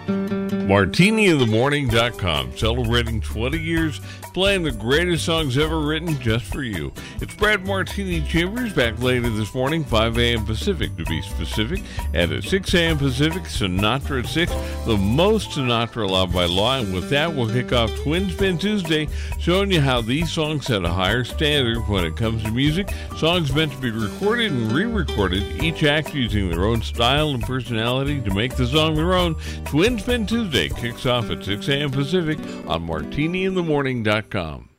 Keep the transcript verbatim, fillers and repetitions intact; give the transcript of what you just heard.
Martini in the Morning dot com, celebrating twenty years, playing the greatest songs ever written just for you. It's Brad Martini Chambers back later this morning, five a.m. Pacific to be specific, and at six a.m. Pacific, Sinatra at six, the most Sinatra allowed by law. And with that, we'll kick off Twin Spin Tuesday, showing you how these songs set a higher standard when it comes to music. Songs meant to be recorded and re-recorded, each act using their own style and personality to make the song their own. Twin Spin Tuesday kicks off at six a.m. Pacific on Martini in the Morning dot com.